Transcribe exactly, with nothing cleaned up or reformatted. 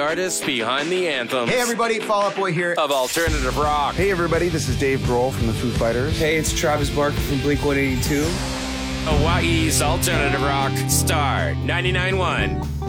artists behind the anthems. Hey everybody, Fall Out Boy here. Of alternative rock. Hey everybody, this is Dave Grohl from the Foo Fighters. Hey, it's Travis Barker from Blink one eighty-two. Hawaii's alternative rock, Star ninety-nine point one.